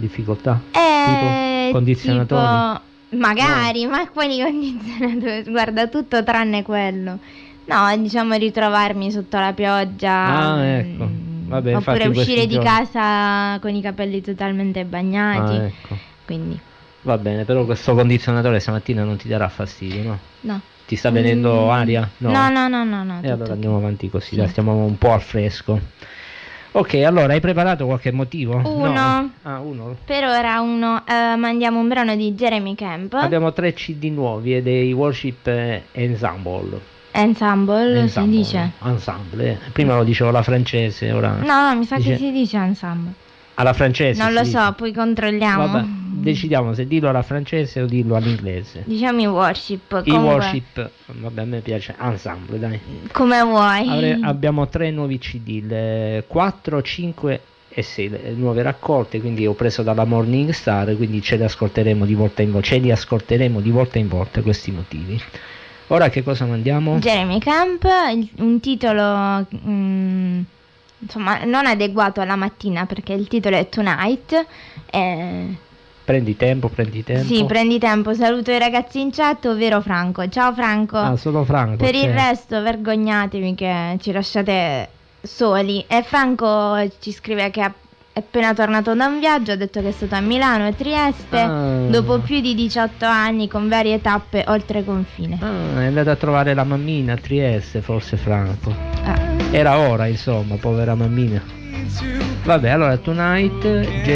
difficoltà? Tipo condizionatori? Magari, no. Ma quali condizionatori? Guarda, tutto tranne quello. No, diciamo ritrovarmi sotto la pioggia. Ah, ecco. Vabbè, oppure uscire di casa con i capelli totalmente bagnati. Ah, ecco. Quindi. Va bene, però questo condizionatore stamattina non ti darà fastidio, no? No. Ti sta venendo aria? No. E allora andiamo avanti così, sì. Stiamo un po' al fresco. Ok, allora hai preparato qualche motivo? Uno. No. Ah, uno. Per ora uno. Mandiamo un brano di Jeremy Camp. Abbiamo 3 CD nuovi e dei Worship Ensemble. Ensemble si dice? Ensemble. Prima lo dicevo alla francese, ora. No, mi sa che si dice ensemble. Alla francese? Non lo so, poi controlliamo. Vabbè, decidiamo se dirlo alla francese o dirlo all'inglese. Diciamo i worship. I worship, vabbè, a me piace ensemble, dai. Come vuoi. Abbiamo 3 nuovi CD, le 4, 5 e 6 le nuove raccolte, quindi ho preso dalla Morning Star, quindi ce li ascolteremo di volta in volta questi motivi. Ora che cosa mandiamo? Jeremy Camp, un titolo insomma non adeguato alla mattina perché il titolo è Tonight. Prendi tempo. Sì, prendi tempo. Saluto i ragazzi in chat, ovvero Franco. Ciao Franco. Ah, solo Franco. Per il resto vergognatevi che ci lasciate soli. E Franco ci scrive che è appena tornato da un viaggio, ha detto che è stato a Milano e Trieste dopo più di 18 anni con varie tappe oltre confine. È andato a trovare la mammina a Trieste, forse Franco. Era ora, insomma, povera mammina. Vabbè, allora Tonight